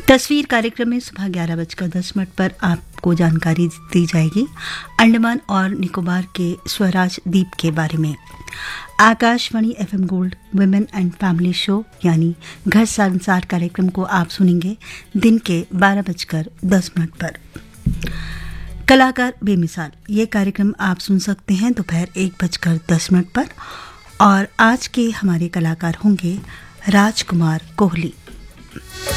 तस्वीर कार्यक्रम में सुबह 11:10 पर आपको जानकारी दी जाएगी अंडमान और निकोबार के स्वराज द्वीप के बारे में। Akashvani FM gold women and family show यानी घर संसार कार्यक्रम को आप सुनेंगे दिन के 12:10 पर। कलाकार बेमिसाल ये कार्यक्रम आप सुन सकते हैं दोपहर 1:10 पर और आज के हमारे कलाकार होंगे राजकुमार कोहली।